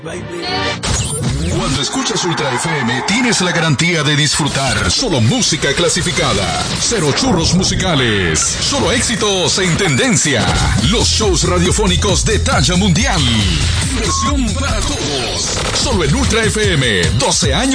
Cuando escuchas Ultra FM, tienes la garantía de disfrutar solo música clasificada, cero churros musicales, solo éxitos en tendencia, los shows radiofónicos de talla mundial, diversión para todos, solo en Ultra FM, 12 años.